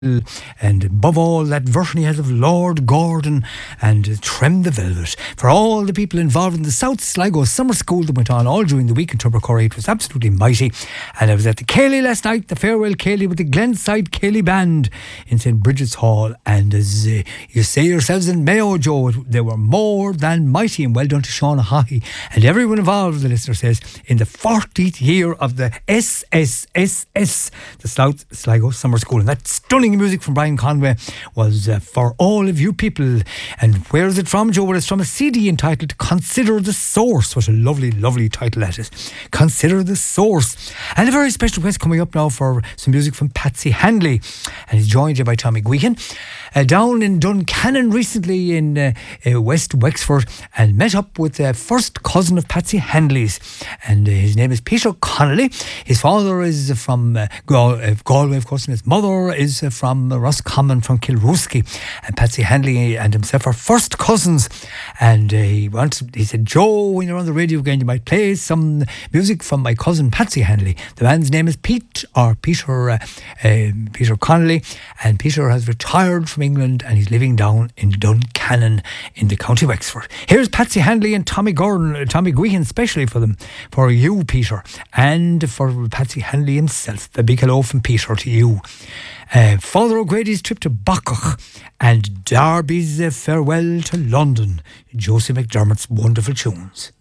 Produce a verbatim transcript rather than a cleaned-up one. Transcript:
and above all that version he has of Lord Gordon and uh, Trem the Velvet. For all the people involved in the South Sligo Summer School that went on all during the week in Tubbercorey, it was absolutely mighty. And I was at the Cayley last night, the farewell Cayley with the Glenside Cayley Band in St Bridget's Hall, and as uh, you say yourselves in Mayo, Joe, they were more than mighty, and well done to Sean Haughey and everyone involved, the listener says, in the fortieth year of the S S S S, the South Sligo Summer School. And that stunning music from Brian Conway was uh, for all of you people. And where is it from, Joe? Well, it's from a C D entitled Consider the Source. What a lovely, lovely title that is. Consider the Source. And a very special request coming up now for some music from Patsy Handley. And he's joined here by Tommy Guihan. Uh, down in Duncannon recently in uh, uh, West Wexford, and met up with the uh, first cousin of Patsy Handley's, and uh, his name is Peter Connolly. His father is from uh, Gal- uh, Galway, of course, and his mother is uh, from uh, Roscommon, from Kilrooski. And Patsy Handley and himself are first cousins, and uh, he wanted, he said, Joe, when you're on the radio again, you might play some music from my cousin Patsy Handley. The man's name is Pete, or Peter uh, uh, Peter Connolly, and Peter has retired from England and he's living down in Duncannon in the County Wexford. Here's Patsy Handley and Tommy Gordon, Tommy Guihan, especially for them, for you, Peter, and for Patsy Handley himself. A big hello from Peter to you. Uh, Father O'Grady's trip to Bacach and Darby's uh, farewell to London. Josie McDermott's wonderful tunes.